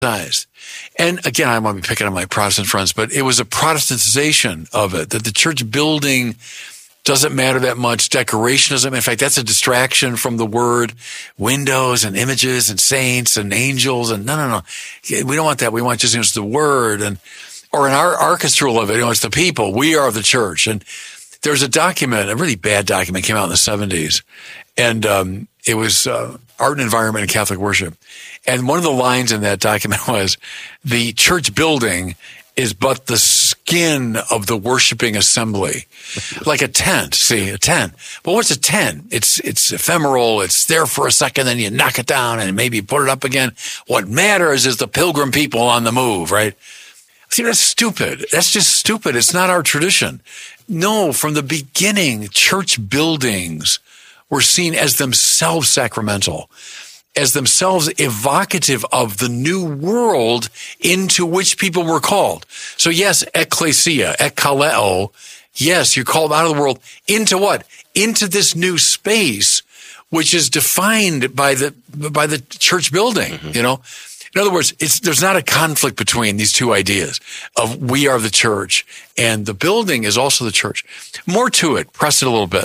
And again, I want to be picking on my Protestant friends, but it was a Protestantization of it, that the church building doesn't matter that much. Decoration doesn't matter. In fact, that's a distraction from the word. Windows and images and saints and angels and no. We don't want that. We want just the word or in our orchestral of it, it's the people. We are the church. And there's a document, a really bad document, came out in the 70s. And it was Art and Environment in Catholic Worship. And one of the lines in that document was, the church building is but the skin of the worshiping assembly. Like a tent, a tent. But what's a tent? It's ephemeral. It's there for a second, then you knock it down and maybe you put it up again. What matters is the pilgrim people on the move, right? See, that's stupid. That's just stupid. It's not our tradition. No, from the beginning, church buildings were seen as themselves sacramental, as themselves evocative of the new world into which people were called. So yes, ecclesia, ekkaleo, yes, you're called out of the world into what? Into this new space, which is defined by the church building, In other words, there's not a conflict between these two ideas of we are the church and the building is also the church. More to it, press it a little bit.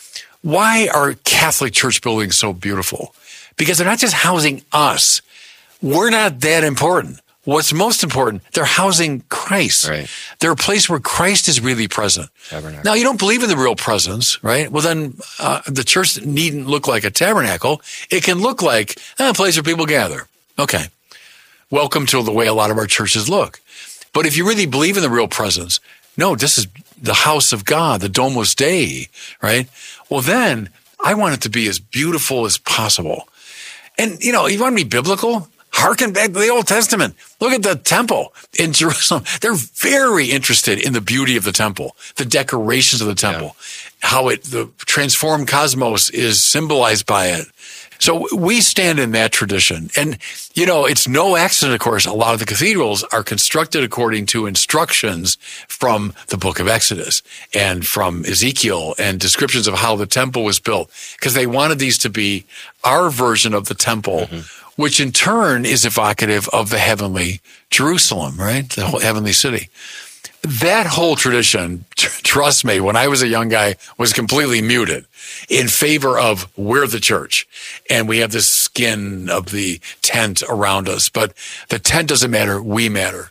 Why are Catholic church buildings so beautiful? Because they're not just housing us. We're not that important. What's most important, they're housing Christ. Right. They're a place where Christ is really present. Tabernacle. Now, you don't believe in the real presence, right? Well, then the church needn't look like a tabernacle. It can look like a place where people gather. Okay. Welcome to the way a lot of our churches look. But if you really believe in the real presence, no, this is the house of God, the Domus Dei, right? Well, then I want it to be as beautiful as possible. And, you want to be biblical? Harken back to the Old Testament. Look at the temple in Jerusalem. They're very interested in the beauty of the temple, the decorations of the temple, how the transformed cosmos is symbolized by it. So we stand in that tradition. And, it's no accident, of course, a lot of the cathedrals are constructed according to instructions from the book of Exodus and from Ezekiel and descriptions of how the temple was built, because they wanted these to be our version of the temple, which in turn is evocative of the heavenly Jerusalem, right? The whole heavenly city. That whole tradition, trust me, when I was a young guy, was completely muted in favor of we're the church. And we have this skin of the tent around us. But the tent doesn't matter. We matter.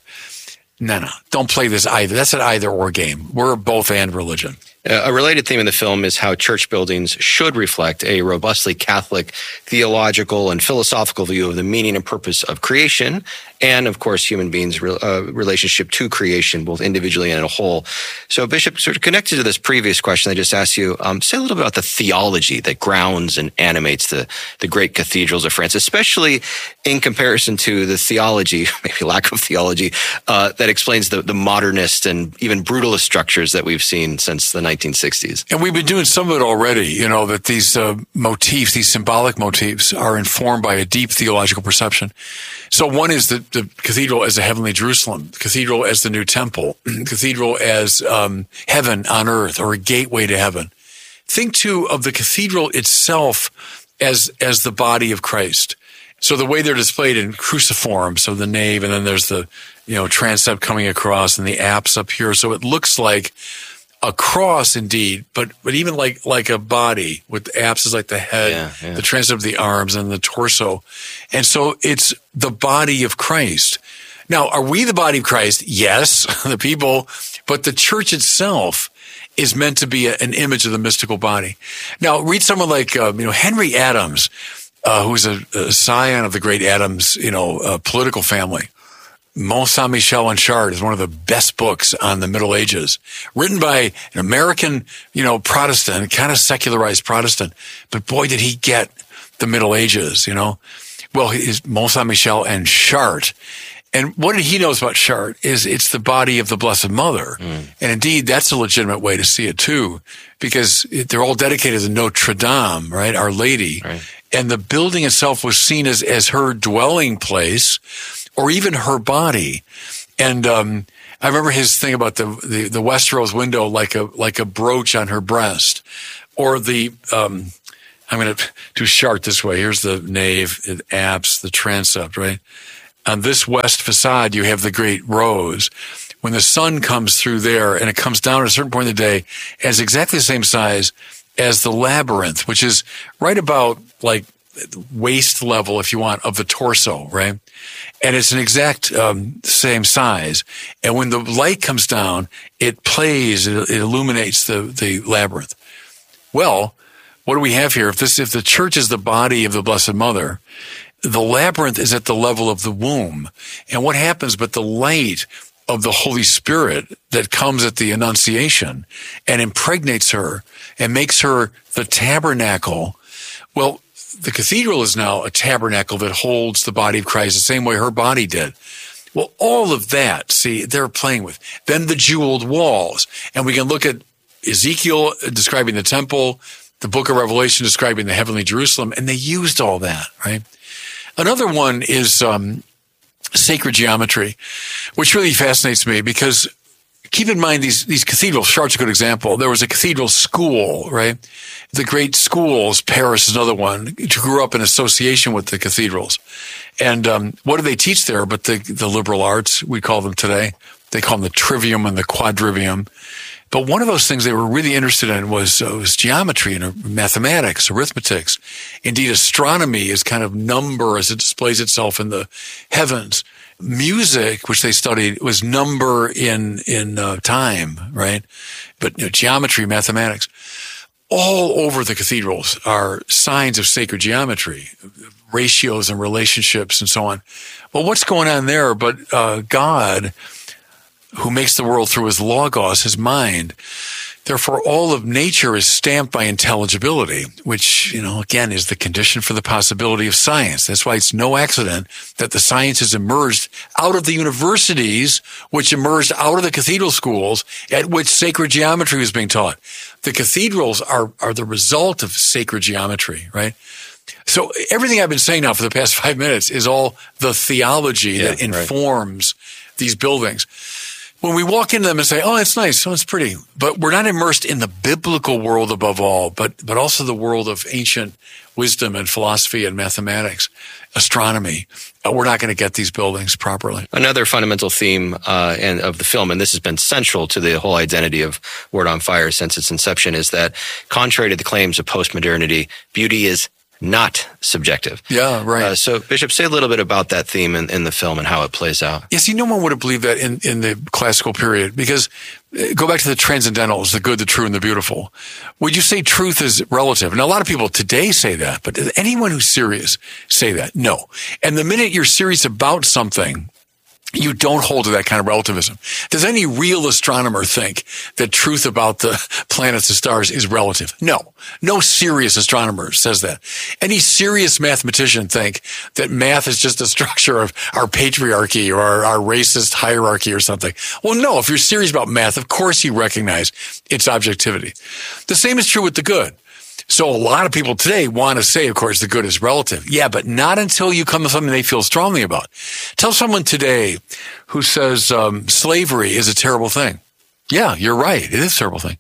No. Don't play this either. That's an either or game. We're both and religion. A related theme in the film is how church buildings should reflect a robustly Catholic theological and philosophical view of the meaning and purpose of creation and, of course, human beings' relationship to creation, both individually and as a whole. So, Bishop, sort of connected to this previous question I just asked you, say a little bit about the theology that grounds and animates the great cathedrals of France, especially in comparison to the theology, maybe lack of theology, that explains the modernist and even brutalist structures that we've seen since the 1960s. And we've been doing some of it already, that these motifs, these symbolic motifs are informed by a deep theological perception. So one is the cathedral as a heavenly Jerusalem, cathedral as the new temple, cathedral as heaven on earth or a gateway to heaven. Think too of the cathedral itself as the body of Christ. So the way they're displayed in cruciform, so the nave, and then there's the, transept coming across and the apse up here. So it looks like a cross indeed, but even like a body with the apse is like the head, the transept of the arms and the torso. And so it's the body of Christ. Now, are we the body of Christ? Yes, the people, but the church itself is meant to be an image of the mystical body. Now, read someone like, Henry Adams, who's a scion of the great Adams, political family. Mont Saint-Michel and Chartres is one of the best books on the Middle Ages, written by an American, Protestant, kind of secularized Protestant. But boy, did he get the Middle Ages, Well, his Mont Saint-Michel and Chartres. And what he knows about Chartres is it's the body of the Blessed Mother. And indeed, that's a legitimate way to see it too, because they're all dedicated to Notre Dame, right? Our Lady. Right. And the building itself was seen as her dwelling place, or even her body. And I remember his thing about the Westeros window like a brooch on her breast. Or I'm going to do Chartres this way. Here's the nave, the apse, the transept, right? on this west facade, you have the great rose. When the sun comes through there and it comes down at a certain point in the day, it's exactly the same size as the labyrinth, which is right about like waist level, if you want, of the torso, right? And it's an exact same size. And when the light comes down, it plays, it illuminates the labyrinth. Well, what do we have here? If the church is the body of the Blessed Mother, the labyrinth is at the level of the womb. And what happens but the light of the Holy Spirit that comes at the Annunciation and impregnates her and makes her the tabernacle? Well, the cathedral is now a tabernacle that holds the body of Christ the same way her body did. Well, all of that, see, they're playing with. Then the jeweled walls. And we can look at Ezekiel describing the temple, the book of Revelation describing the heavenly Jerusalem, and they used all that, right? Another one is sacred geometry, which really fascinates me because keep in mind these cathedrals. Chartres is a good example. There was a cathedral school, right? The great schools, Paris is another one, grew up in association with the cathedrals. And what do they teach there but the liberal arts, we call them today? They call them the trivium and the quadrivium. But one of those things they were really interested in was geometry and mathematics, arithmetics. Indeed, astronomy is kind of number as it displays itself in the heavens. Music, which they studied, was number in time, right? But geometry, mathematics, all over the cathedrals are signs of sacred geometry, ratios and relationships and so on. Well, what's going on there? But God, who makes the world through his logos, his mind. Therefore, all of nature is stamped by intelligibility, which, again, is the condition for the possibility of science. That's why it's no accident that the sciences emerged out of the universities, which emerged out of the cathedral schools at which sacred geometry was being taught. The cathedrals are the result of sacred geometry, right? So everything I've been saying now for the past 5 minutes is all the theology that informs these buildings. When we walk into them and say, oh, it's nice, oh, it's pretty, but we're not immersed in the biblical world above all, but also the world of ancient wisdom and philosophy and mathematics, astronomy, we're not going to get these buildings properly. Another fundamental theme of the film, and this has been central to the whole identity of Word on Fire since its inception, is that contrary to the claims of postmodernity, beauty is not subjective. Yeah, right. So, Bishop, say a little bit about that theme in the film and how it plays out. Yeah, see, no one would have believed that in the classical period because go back to the transcendentals, the good, the true, and the beautiful. Would you say truth is relative? And a lot of people today say that, but does anyone who's serious say that? No. And the minute you're serious about something, you don't hold to that kind of relativism. Does any real astronomer think that truth about the planets and stars is relative? No. No serious astronomer says that. Any serious mathematician think that math is just a structure of our patriarchy or our racist hierarchy or something. Well, no. If you're serious about math, of course you recognize its objectivity. The same is true with the good. So a lot of people today want to say, of course, the good is relative. Yeah, but not until you come to something they feel strongly about. Tell someone today who says slavery is a terrible thing. Yeah, you're right. It is a terrible thing.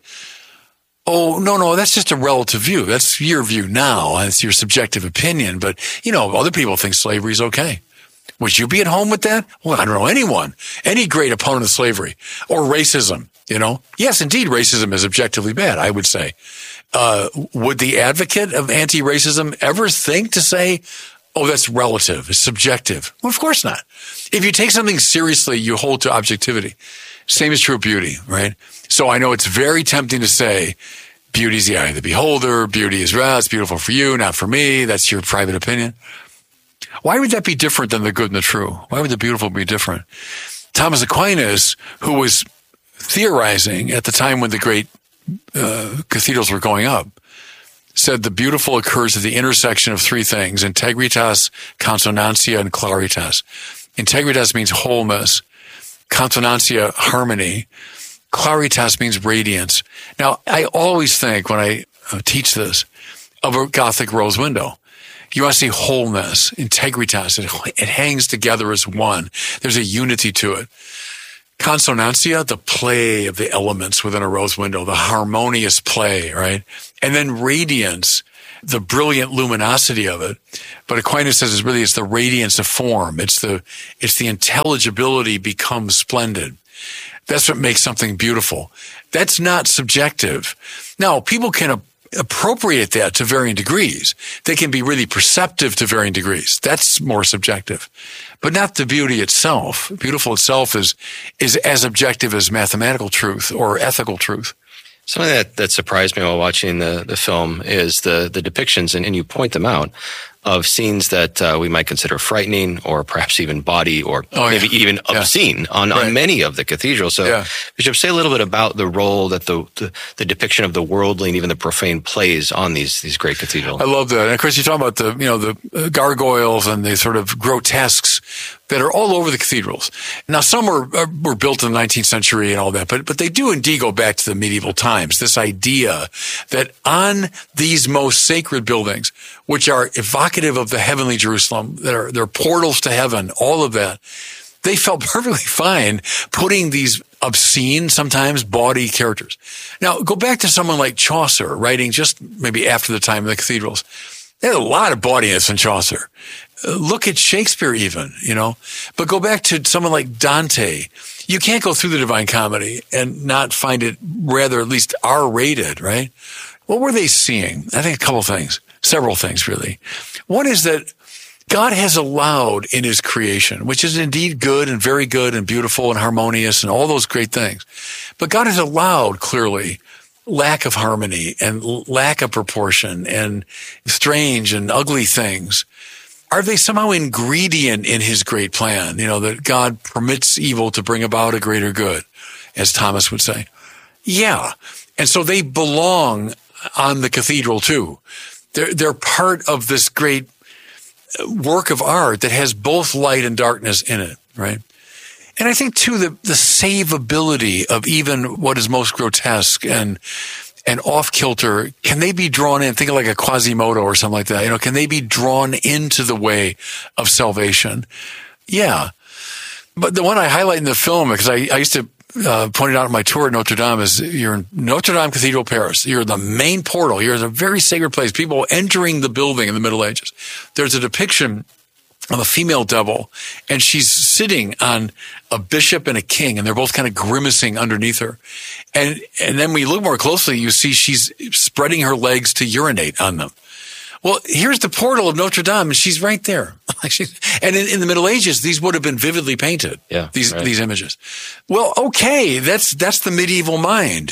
Oh, no, that's just a relative view. That's your view now. It's your subjective opinion. But, other people think slavery is okay. Would you be at home with that? Well, I don't know anyone, any great opponent of slavery or racism, Yes, indeed, racism is objectively bad, I would say. Would the advocate of anti-racism ever think to say, oh, that's relative, it's subjective? Well, of course not. If you take something seriously, you hold to objectivity. Same is true of beauty, right? So I know it's very tempting to say, beauty is the eye of the beholder, beauty is, it's beautiful for you, not for me, that's your private opinion. Why would that be different than the good and the true? Why would the beautiful be different? Thomas Aquinas, who was theorizing at the time when the great cathedrals were going up, said the beautiful occurs at the intersection of three things: integritas, consonantia, and claritas. Integritas means wholeness. Consonantia, harmony. Claritas means radiance. Now, I always think when I teach this of a Gothic rose window. You want to see wholeness, integritas. It hangs together as one. There's a unity to it. Consonantia, the play of the elements within a rose window, the harmonious play, right? And then radiance, the brilliant luminosity of it. But Aquinas says it's the radiance of form. It's the intelligibility becomes splendid. That's what makes something beautiful. That's not subjective. Now, people can appropriate that to varying degrees. They can be really perceptive to varying degrees. That's more subjective, but not the beauty itself. Beautiful itself is as objective as mathematical truth or ethical truth. Something that surprised me while watching the film is the depictions, and you point them out, of scenes that we might consider frightening or perhaps even bawdy or maybe even obscene on many of the cathedrals. So, Bishop, say a little bit about the role that the depiction of the worldly and even the profane plays on these great cathedrals. I love that. And of course, you talk about the gargoyles and the sort of grotesques that are all over the cathedrals. Now, some were built in the 19th century and all that, but they do indeed go back to the medieval times. This idea that on these most sacred buildings, which are evocative of the heavenly Jerusalem, they're portals to heaven, all of that, they felt perfectly fine putting these obscene, sometimes bawdy characters. Now, go back to someone like Chaucer, writing just maybe after the time of the cathedrals. They had a lot of bawdiness in Chaucer. Look at Shakespeare even, But go back to someone like Dante. You can't go through the Divine Comedy and not find it rather at least R-rated, right? What were they seeing? I think a couple things, several things really. One is that God has allowed in his creation, which is indeed good and very good and beautiful and harmonious and all those great things. But God has allowed clearly lack of harmony and lack of proportion and strange and ugly things. Are they somehow ingredient in his great plan? That God permits evil to bring about a greater good, as Thomas would say. Yeah. And so they belong on the cathedral too. They're part of this great work of art that has both light and darkness in it, right? And I think too, the savability of even what is most grotesque and off-kilter, can they be drawn in? Think of like a Quasimodo or something like that. Can they be drawn into the way of salvation? Yeah. But the one I highlight in the film, because I used to point it out on my tour at Notre Dame, is you're in Notre Dame Cathedral, Paris. You're the main portal. You're in a very sacred place. People entering the building in the Middle Ages. There's a depiction of a female devil, and she's sitting on a bishop and a king, and they're both kind of grimacing underneath her. And then when you look more closely, you see she's spreading her legs to urinate on them. Well, here's the portal of Notre Dame, and she's right there. And in the Middle Ages, these would have been vividly painted. Yeah, these images. Well, okay, that's the medieval mind.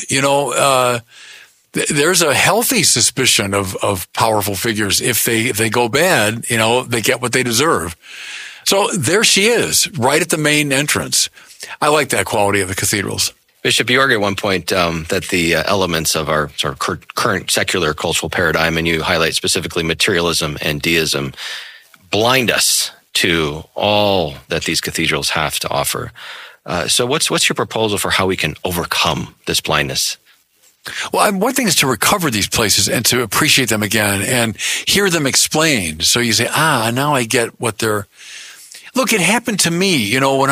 There's a healthy suspicion of powerful figures. If they go bad, they get what they deserve. So there she is, right at the main entrance. I like that quality of the cathedrals. Bishop, you argue at one point that the elements of our sort of current secular cultural paradigm, and you highlight specifically materialism and deism, blind us to all that these cathedrals have to offer. So what's your proposal for how we can overcome this blindness? Well, one thing is to recover these places and to appreciate them again and hear them explained. So you say, now I get what they're... Look, it happened to me, when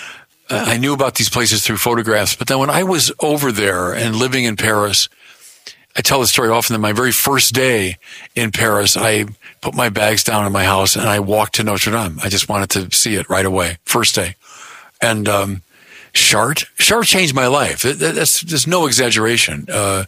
I knew about these places through photographs, but then when I was over there and living in Paris, I tell the story often that my very first day in Paris, I put my bags down in my house and I walked to Notre Dame. I just wanted to see it right away, first day. And Chartres changed my life. There's no exaggeration.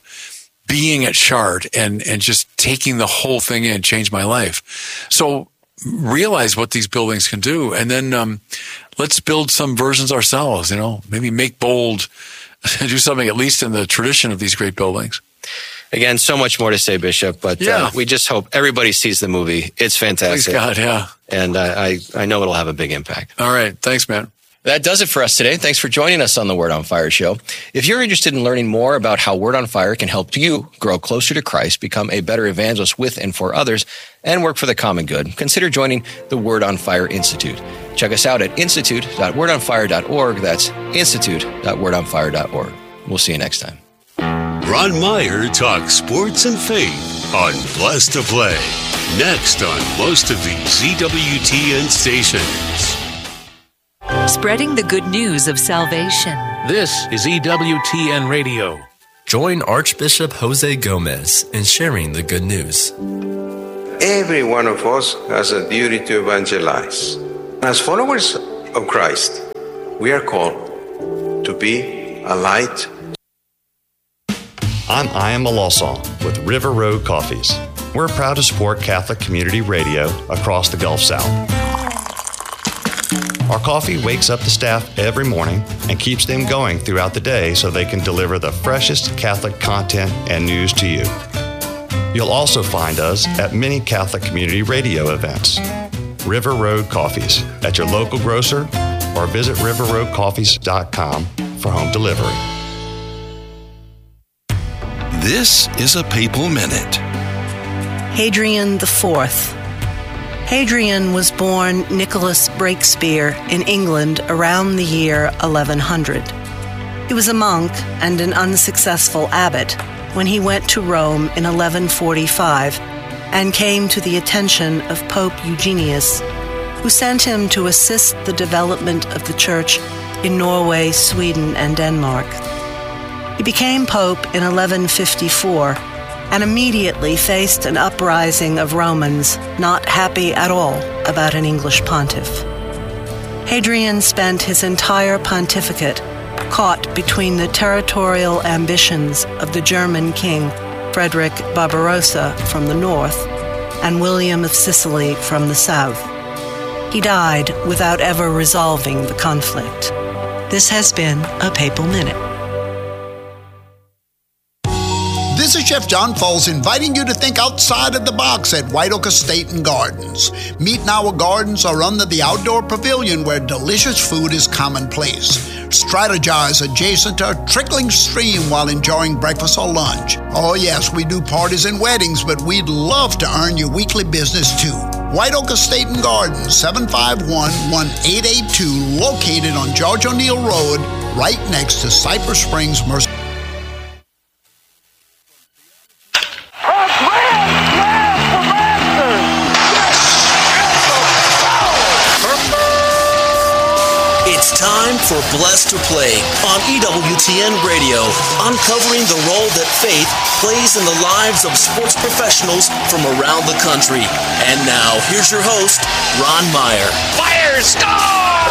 Being at Chartres and just taking the whole thing in changed my life. So realize what these buildings can do, and then let's build some versions ourselves, maybe make bold, do something at least in the tradition of these great buildings. Again, so much more to say, Bishop, but we just hope everybody sees the movie. It's fantastic. Please God, yeah. And I know it'll have a big impact. All right. Thanks, man. That does it for us today. Thanks for joining us on the Word on Fire show. If you're interested in learning more about how Word on Fire can help you grow closer to Christ, become a better evangelist with and for others, and work for the common good, consider joining the Word on Fire Institute. Check us out at institute.wordonfire.org. That's institute.wordonfire.org. We'll see you next time. Ron Meyer talks sports and faith on Blessed to Play. Next on most of these EWTN stations. Spreading the good news of salvation. This is EWTN Radio. Join Archbishop Jose Gomez in sharing the good news. every one of us has a duty to evangelize. As followers of Christ, we are called to be a light. I'm Ian Malosong with River Road Coffees. We're proud to support Catholic Community Radio across the Gulf South. Our coffee wakes up the staff every morning and keeps them going throughout the day so they can deliver the freshest Catholic content and news to you. You'll also find us at many Catholic Community Radio events. River Road Coffees at your local grocer or visit riverroadcoffees.com for home delivery. This is a Papal Minute. Hadrian IV. Hadrian was born Nicholas Breakspear in England around the year 1100. He was a monk and an unsuccessful abbot when he went to Rome in 1145 and came to the attention of Pope Eugenius, who sent him to assist the development of the church in Norway, Sweden, and Denmark. He became pope in 1154 and immediately faced an uprising of Romans not happy at all about an English pontiff. Hadrian spent his entire pontificate caught between the territorial ambitions of the German king Frederick Barbarossa from the north and William of Sicily from the south. He died without ever resolving the conflict. This has been a Papal Minute. This is Chef John Foles inviting you to think outside of the box at White Oak Estate and Gardens. Meet in our gardens or under the outdoor pavilion where delicious food is commonplace. Strategize adjacent to a trickling stream while enjoying breakfast or lunch. Oh yes, we do parties and weddings, but we'd love to earn your weekly business too. White Oak Estate and Gardens, 751-1882, located on George O'Neill Road, right next to Cypress Springs, Mercer. Time for Blessed to Play on EWTN Radio, uncovering the role that faith plays in the lives of sports professionals from around the country. And now, here's your host, Ron Meyer. Fire, score!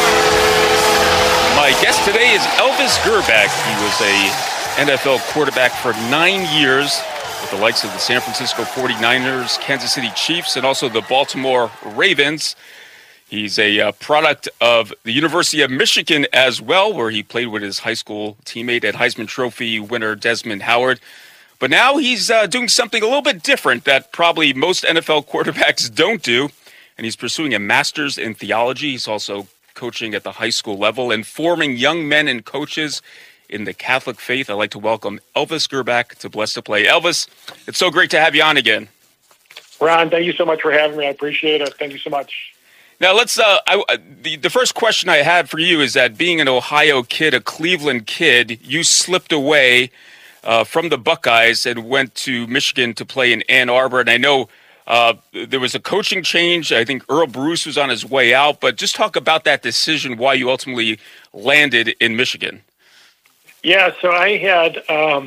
My guest today is Elvis Grbac. He was a NFL quarterback for 9 years with the likes of the San Francisco 49ers, Kansas City Chiefs, and also the Baltimore Ravens. He's a product of the University of Michigan as well, where he played with his high school teammate and Heisman Trophy winner Desmond Howard. But now he's doing something a little bit different that probably most NFL quarterbacks don't do, and he's pursuing a master's in theology. He's also coaching at the high school level and forming young men and coaches in the Catholic faith. I'd like to welcome Elvis Grbac to Blessed to Play. Elvis, it's so great to have you on again. Ron, thank you so much for having me. I appreciate it. Thank you so much. Now, let's. The first question I had for you is that being an Ohio kid, a Cleveland kid, you slipped away from the Buckeyes and went to Michigan to play in Ann Arbor. And I know there was a coaching change. I think Earl Bruce was on his way out. But just talk about that decision, why you ultimately landed in Michigan. Yeah, so I had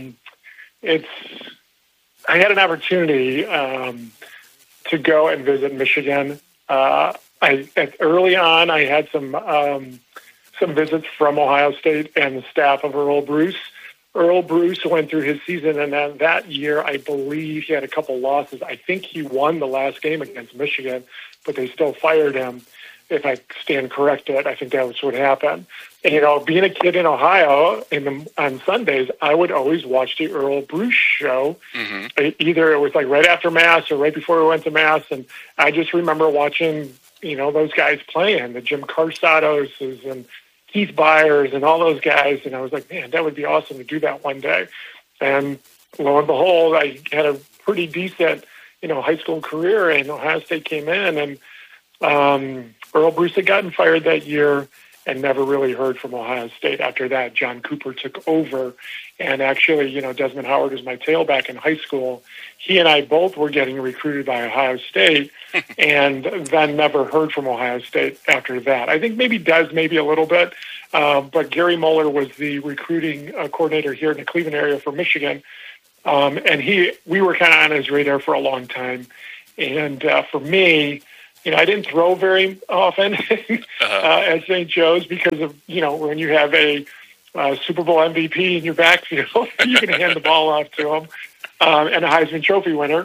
an opportunity to go and visit Michigan. Early on, I had some visits from Ohio State and the staff of Earl Bruce. Earl Bruce went through his season, and then that year, I believe he had a couple losses. I think he won the last game against Michigan, but they still fired him. If I stand corrected, I think that was what happened. And, being a kid in Ohio on Sundays, I would always watch the Earl Bruce show. Mm-hmm. Either it was like right after Mass or right before we went to Mass. And I just remember watching, those guys playing, the Jim Carsados and Keith Byers and all those guys. And I was like, man, that would be awesome to do that one day. And lo and behold, I had a pretty decent, high school career, and Ohio State came in, and Earl Bruce had gotten fired that year and never really heard from Ohio State after that. John Cooper took over, and actually, Desmond Howard was my tailback in high school. He and I both were getting recruited by Ohio State, and then never heard from Ohio State after that. I think maybe Des, maybe a little bit, but Gary Moeller was the recruiting coordinator here in the Cleveland area for Michigan, and we were kind of on his radar for a long time. And for me, I didn't throw very often at St. Joe's because of, when you have a Super Bowl MVP in your backfield, you can hand the ball off to him, and a Heisman Trophy winner.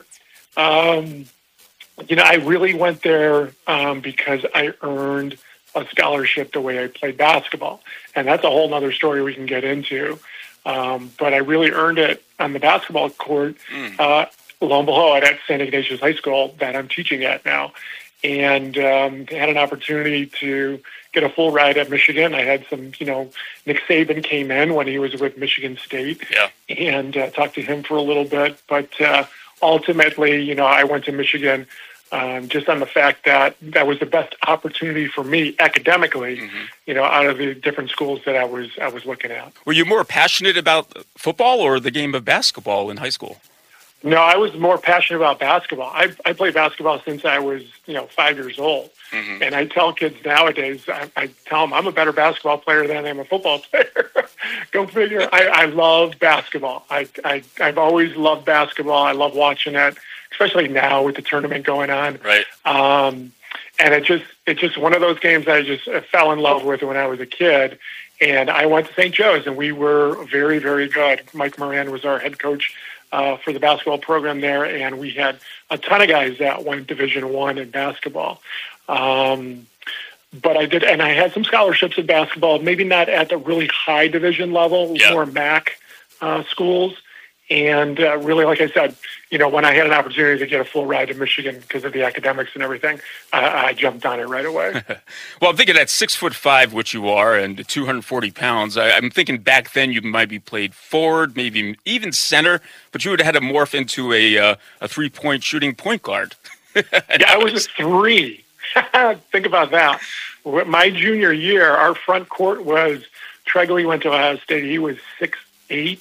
I really went there because I earned a scholarship the way I played basketball. And that's a whole nother story we can get into. But I really earned it on the basketball court, lo and behold, at St. Ignatius High School that I'm teaching at now. And had an opportunity to get a full ride at Michigan. I had some, Nick Saban came in when he was with Michigan State and talked to him for a little bit. But ultimately, I went to Michigan just on the fact that that was the best opportunity for me academically, out of the different schools that I was looking at. Were you more passionate about football or the game of basketball in high school? No, I was more passionate about basketball. I played basketball since I was, 5 years old. And I tell kids nowadays, I tell them I'm a better basketball player than I am a football player. Go figure. I love basketball. I've always loved basketball. I love watching it, especially now with the tournament going on. Right. And it's just one of those games that I just fell in love with when I was a kid. And I went to St. Joe's, and we were very, very good. Mike Moran was our head coach for the basketball program there, and we had a ton of guys that went Division I in basketball. But I did, and I had some scholarships in basketball, maybe not at the really high division level, more MAC schools. And really, like I said, when I had an opportunity to get a full ride to Michigan because of the academics and everything, I jumped on it right away. Well, I'm thinking at 6'5", which you are, and 240 pounds, I'm thinking back then you might be played forward, maybe even center, but you would have had to morph into a 3-point shooting point guard. I was a 3. Think about that. My junior year, our front court was Tregley went to Ohio State. He was 6'8",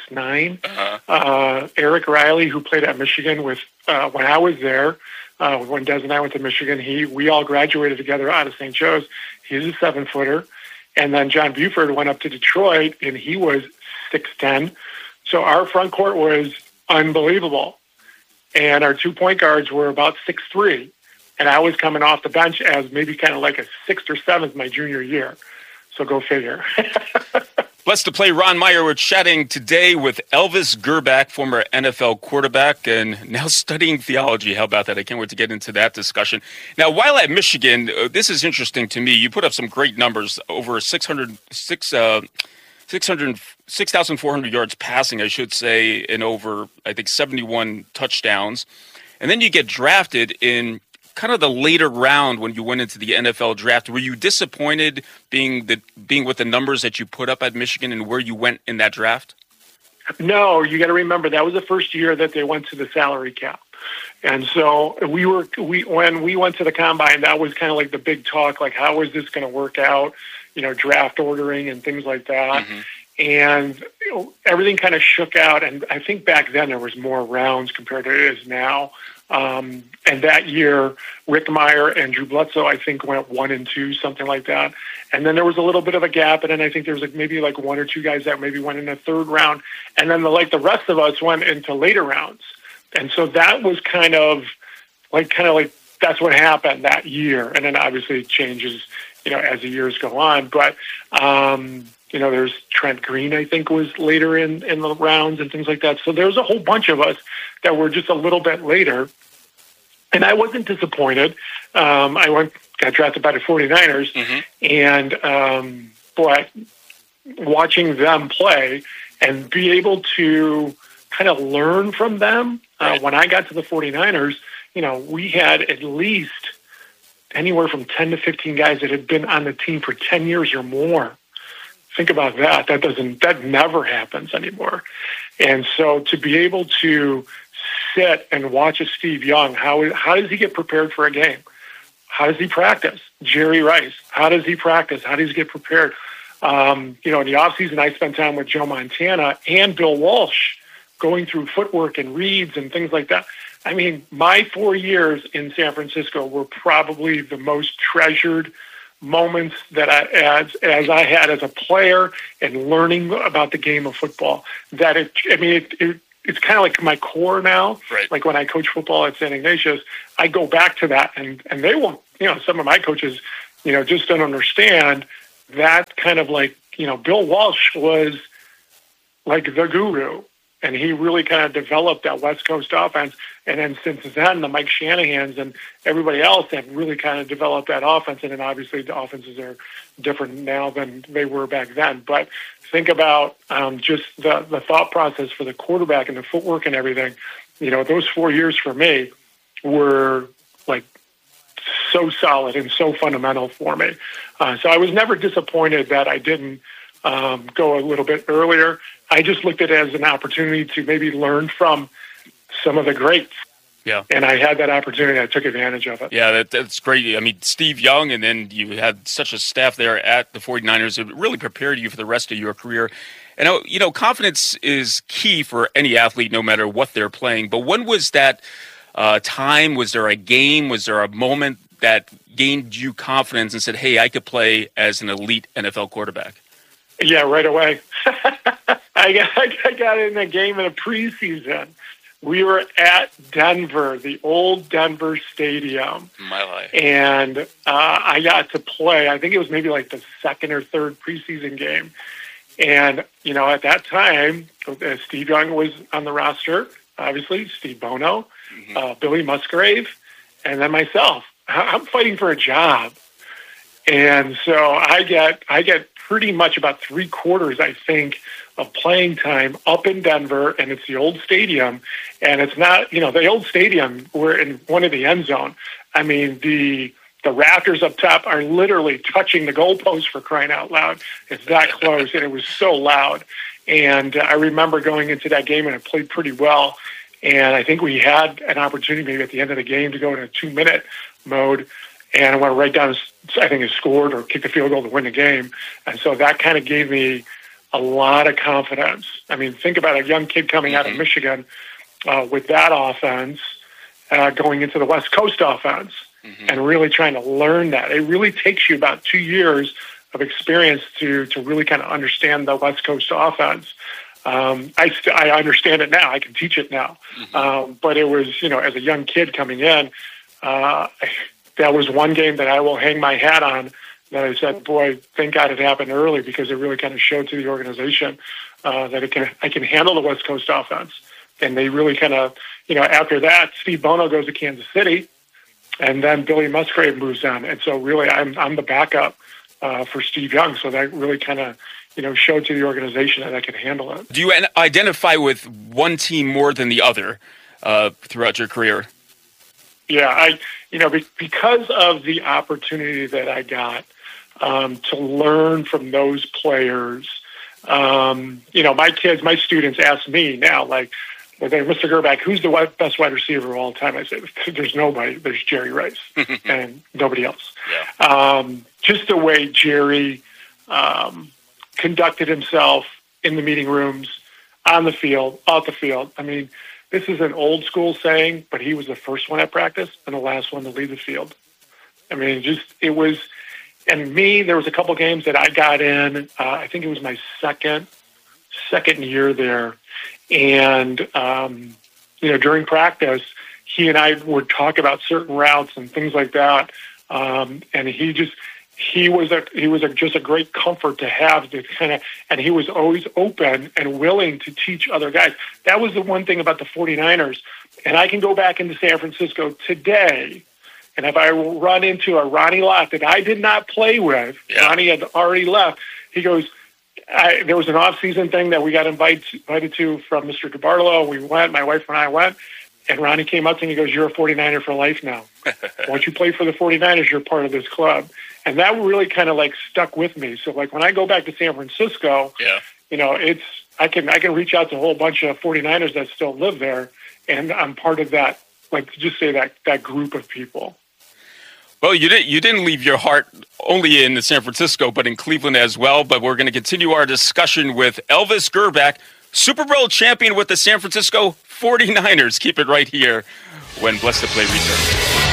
6'9". Eric Riley, who played at Michigan with when I was there, when Des and I went to Michigan, we all graduated together out of St. Joe's. He's a 7-footer. And then John Buford went up to Detroit, and he was 6'10". So our front court was unbelievable. And our 2 point guards were about 6'3". And I was coming off the bench as maybe kind of like a 6th or 7th my junior year. So go figure. Blessed to play Ron Meyer. We're chatting today with Elvis Grbac, former NFL quarterback, and now studying theology. How about that? I can't wait to get into that discussion. Now, while at Michigan, this is interesting to me. You put up some great numbers, over 6,400 yards passing, I should say, and over, I think, 71 touchdowns. And then you get drafted in kind of the later round when you went into the NFL draft. Were you disappointed being with the numbers that you put up at Michigan and where you went in that draft? No, you got to remember that was the first year that they went to the salary cap. And so when we went to the combine, that was kind of like the big talk, like how is this going to work out, draft ordering and things like that. And everything kind of shook out. And I think back then there was more rounds compared to it is now. And that year, Rick Meyer and Drew Bledsoe, I think, went 1 and 2, something like that. And then there was a little bit of a gap, and then I think there was maybe 1 or 2 guys that maybe went in the 3rd round, and then the rest of us went into later rounds. And so that was kind of like that's what happened that year. And then obviously it changes, as the years go on. But there's Trent Green, I think, was later in the rounds and things like that. So there was a whole bunch of us that were just a little bit later. And I wasn't disappointed. I got drafted by the 49ers. And but watching them play and be able to kind of learn from them, when I got to the 49ers, we had at least anywhere from 10 to 15 guys that had been on the team for 10 years or more. Think about that. That never happens anymore. And so to be able to sit and watch a Steve Young, how does he get prepared for a game? How does he practice? Jerry Rice, how does he practice? How does he get prepared? In the offseason, I spent time with Joe Montana and Bill Walsh going through footwork and reads and things like that. I mean, my 4 years in San Francisco were probably the most treasured moments that as I had as a player and learning about the game of football. That it it's kind of like my core now. Right. Like when I coach football at St. Ignatius, I go back to that, and they will, some of my coaches, just don't understand that kind of like, Bill Walsh was like the guru, and he really kind of developed that West Coast offense. And then since then, the Mike Shanahans and everybody else have really kind of developed that offense. And then obviously the offenses are different now than they were back then. But think about just the thought process for the quarterback and the footwork and everything. Those 4 years for me were like so solid and so fundamental for me. So I was never disappointed that I didn't go a little bit earlier. I just looked at it as an opportunity to maybe learn from some of the greats. Yeah. And I had that opportunity. I took advantage of it. Yeah, that's great. I mean, Steve Young, and then you had such a staff there at the 49ers. It really prepared you for the rest of your career. And, confidence is key for any athlete, no matter what they're playing. But when was that time? Was there a game? Was there a moment that gained you confidence and said, hey, I could play as an elite NFL quarterback? Yeah, right away. I got in a game in a preseason. We were at Denver, the old Denver Stadium. My life. And I got to play, I think it was maybe like the second or third preseason game. And, at that time, Steve Young was on the roster, obviously, Steve Bono, Billy Musgrave, and then myself. I'm fighting for a job. And so I get pretty much about 3/4, I think, of playing time up in Denver, and it's the old stadium. And it's not, the old stadium, we're in one of the end zone. I mean, the rafters up top are literally touching the goalpost, for crying out loud. It's that close, and it was so loud. And I remember going into that game, and it played pretty well. And I think we had an opportunity maybe at the end of the game to go in a 2-minute mode. And I went right down, I think it scored or kicked a field goal to win the game. And so that kind of gave me a lot of confidence. I mean, think about a young kid coming out of Michigan with that offense, going into the West Coast offense, and really trying to learn that. It really takes you about 2 years of experience to really kind of understand the West Coast offense. I understand it now. I can teach it now. But it was, as a young kid coming in, that was one game that I will hang my hat on, that I said, boy, thank God it happened early, because it really kind of showed to the organization that I can handle the West Coast offense. And they really kind of, after that, Steve Bono goes to Kansas City, and then Billy Musgrave moves on. And so really I'm the backup for Steve Young. So that really kind of, showed to the organization that I could handle it. Do you identify with one team more than the other throughout your career? Yeah, because of the opportunity that I got to learn from those players, my students ask me now, like, Mr. Gerback, who's the best wide receiver of all time? I say, there's nobody. There's Jerry Rice and nobody else. Yeah. Just the way Jerry conducted himself in the meeting rooms, on the field, off the field. I mean, this is an old school saying, but he was the first one at practice and the last one to leave the field. I mean, there was a couple games that I got in. I think it was my second year there. And, during practice, he and I would talk about certain routes and things like that. And he was just a great comfort to have, to kind of, and he was always open and willing to teach other guys. That was the one thing about the 49ers. And I can go back into San Francisco today, and if I run into a Ronnie Lott that I did not play with, Ronnie had already left, he goes, there was an off-season thing that we got invited to from Mr. DeBartolo. We went, my wife and I went, and Ronnie came up to me and he goes, you're a 49er for life now. Once you play for the 49ers, you're part of this club. And that really kind of like stuck with me. So like when I go back to San Francisco, I can reach out to a whole bunch of 49ers that still live there, and I'm part of that, like just say that group of people. Well, you didn't leave your heart only in San Francisco, but in Cleveland as well. But we're going to continue our discussion with Elvis Grbac, Super Bowl champion with the San Francisco 49ers. Keep it right here when Blessed to Play returns.